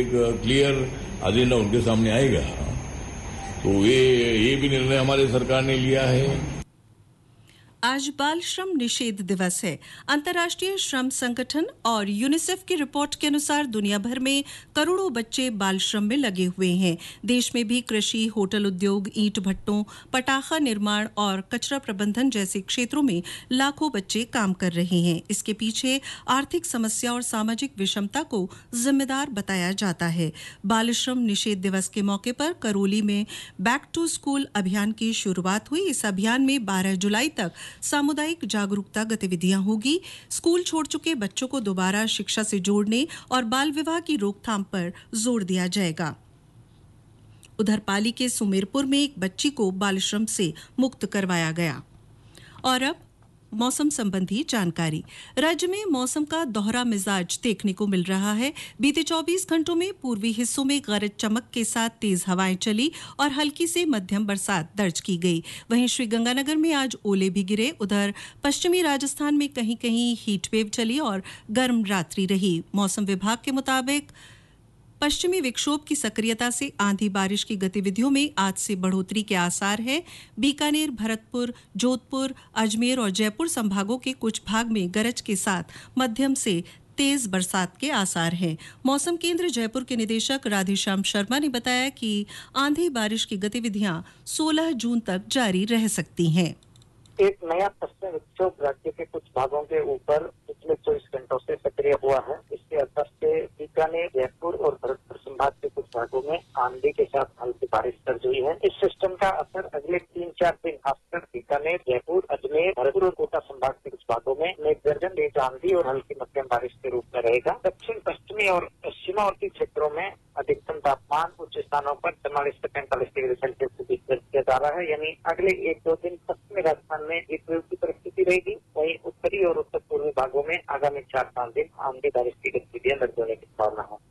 एक clear agenda उनके सामने आएगा। तो ये भी निर्णय हमारे सरकार ने लिया है। आज बाल श्रम निषेध दिवस है। अंतर्राष्ट्रीय श्रम संगठन और यूनिसेफ की रिपोर्ट के अनुसार दुनिया भर में करोड़ों बच्चे बाल श्रम में लगे हुए हैं। देश में भी कृषि, होटल उद्योग, ईंट भट्टों, पटाखा निर्माण और कचरा प्रबंधन जैसे क्षेत्रों में लाखों बच्चे काम कर रहे हैं। इसके पीछे आर्थिक समस्या और सामाजिक विषमता को जिम्मेदार बताया जाता है। बाल श्रम निषेध दिवस के मौके पर करौली में बैक टू स्कूल अभियान की शुरुआत हुई। इस अभियान में 12 जुलाई तक सामुदायिक जागरूकता गतिविधियां होगी। स्कूल छोड़ चुके बच्चों को दोबारा शिक्षा से जोड़ने और बाल विवाह की रोकथाम पर जोर दिया जाएगा। उधर पाली के सुमेरपुर में एक बच्ची को बाल श्रम से मुक्त करवाया गया। और अब मौसम संबंधी जानकारी। राज्य में मौसम का दोहरा मिजाज देखने को मिल रहा है। बीते 24 घंटों में पूर्वी हिस्सों में गरज चमक के साथ तेज हवाएं चली और हल्की से मध्यम बरसात दर्ज की गई। वहीं श्रीगंगानगर में आज ओले भी गिरे। उधर पश्चिमी राजस्थान में कहीं कहीं हीटवेव चली और गर्म रात्रि रही। मौसम विभाग के मुताबिक पश्चिमी विक्षोभ की सक्रियता से आंधी बारिश की गतिविधियों में आज से बढ़ोतरी के आसार हैं। बीकानेर, भरतपुर, जोधपुर, अजमेर और जयपुर संभागों के कुछ भाग में गरज के साथ मध्यम से तेज बरसात के आसार हैं। मौसम केंद्र जयपुर के निदेशक राधेश्याम शर्मा ने बताया कि आंधी बारिश की गतिविधियां 16 जून तक जारी रह सकती हैं। एक नया पश्चिमी विक्षोभ राज्य के कुछ भागों के ऊपर पिछले 24 घंटों से सक्रिय हुआ है। इसके असर से बीकानेर, जयपुर और भरतपुर संभाग के कुछ भागों में आंधी के साथ हल्की बारिश दर्ज हुई है। इस सिस्टम का असर अगले 3-4 दिन खासकर बीकानेर, जयपुर, अजमेर, भरतपुर और कोटा संभाग के कुछ भागों में मेघगर्जन, तेज आंधी और हल्की मध्यम बारिश के रूप में रहेगा। दक्षिण पश्चिमी और सीमावर्ती क्षेत्रों में अधिकतम तापमान कुछ स्थानों पर 44 से 45 डिग्री सेल्सियस के बीच दर्ज किया जा रहा है। यानी अगले 1-2 दिन पश्चिमी राजस्थान में हीटवेव की परिस्थिति रहेगी। वहीं उत्तरी और उत्तर पूर्वी भागों में आगामी 4-5 दिन आंधी बारिश की गतिविधियां दर्ज होने की संभावना है।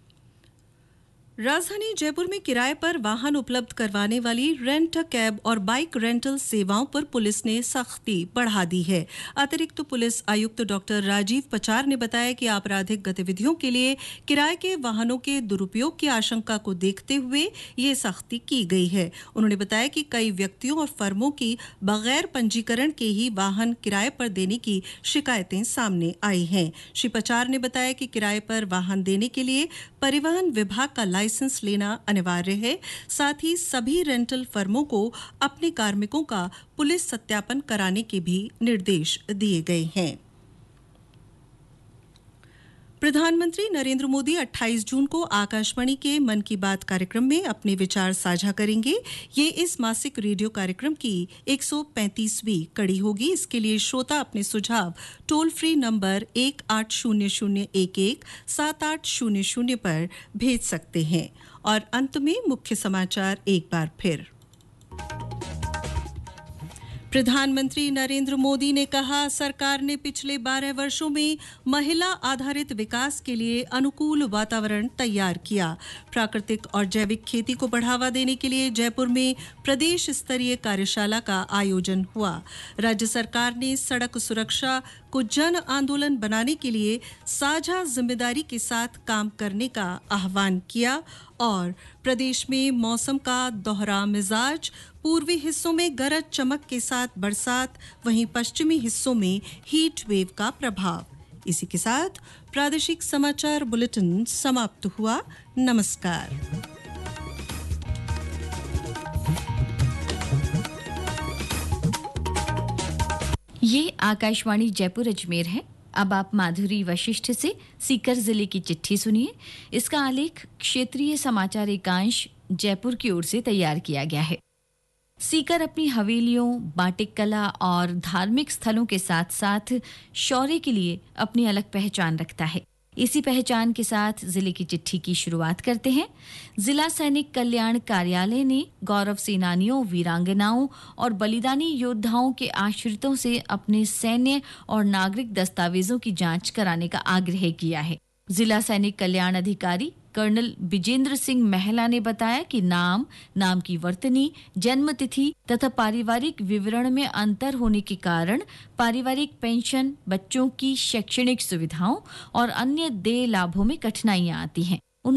राजधानी जयपुर में किराए पर वाहन उपलब्ध करवाने वाली रेंट कैब और बाइक रेंटल सेवाओं पर पुलिस ने सख्ती बढ़ा दी है। अतिरिक्त पुलिस आयुक्त डॉक्टर राजीव पचार ने बताया कि आपराधिक गतिविधियों के लिए किराए के वाहनों के दुरुपयोग की आशंका को देखते हुए ये सख्ती की गई है। उन्होंने बताया कि कई व्यक्तियों और फर्मों की बगैर पंजीकरण के ही वाहन किराए पर देने की शिकायतें सामने आई हैं। श्री पचार ने बताया कि किराए पर वाहन देने के लिए परिवहन विभाग का लाइसेंस लेना अनिवार्य है। साथ ही सभी रेंटल फर्मों को अपने कार्मिकों का पुलिस सत्यापन कराने के भी निर्देश दिए गए हैं। प्रधानमंत्री नरेंद्र मोदी 28 जून को आकाशवाणी के मन की बात कार्यक्रम में अपने विचार साझा करेंगे। ये इस मासिक रेडियो कार्यक्रम की 135वीं कड़ी होगी। इसके लिए श्रोता अपने सुझाव टोल फ्री नंबर 1800117800 पर भेज सकते हैं। और अंत में मुख्य समाचार एक बार फिर। प्रधानमंत्री नरेंद्र मोदी ने कहा, सरकार ने पिछले 12 वर्षों में महिला आधारित विकास के लिए अनुकूल वातावरण तैयार किया। प्राकृतिक और जैविक खेती को बढ़ावा देने के लिए जयपुर में प्रदेश स्तरीय कार्यशाला का आयोजन हुआ। राज्य सरकार ने सड़क सुरक्षा को जन आंदोलन बनाने के लिए साझा जिम्मेदारी के साथ काम करने का आह्वान किया। और प्रदेश में मौसम का दोहरा मिजाज, पूर्वी हिस्सों में गरज चमक के साथ बरसात, वहीं पश्चिमी हिस्सों में हीट वेव का प्रभाव। इसी के साथ प्रादेशिक समाचार बुलेटिन समाप्त हुआ। नमस्कार। ये आकाशवाणी जयपुर अजमेर है। अब आप माधुरी वशिष्ठ से सीकर जिले की चिट्ठी सुनिए। इसका आलेख क्षेत्रीय समाचार एकांश जयपुर की ओर से तैयार किया गया है। सीकर अपनी हवेलियों, बाटिक कला और धार्मिक स्थलों के साथ साथ शौर्य के लिए अपनी अलग पहचान रखता है। इसी पहचान के साथ जिले की चिट्ठी की शुरुआत करते हैं। जिला सैनिक कल्याण कार्यालय ने गौरव सेनानियों, वीरांगनाओं और बलिदानी योद्धाओं के आश्रितों से अपने सैन्य और नागरिक दस्तावेजों की जांच कराने का आग्रह किया है। जिला सैनिक कल्याण अधिकारी कर्नल विजेंद्र सिंह महला ने बताया कि नाम की वर्तनी, जन्म तिथि तथा पारिवारिक विवरण में अंतर होने के कारण पारिवारिक पेंशन, बच्चों की शैक्षणिक सुविधाओं और अन्य देय लाभों में कठिनाइयां आती हैं।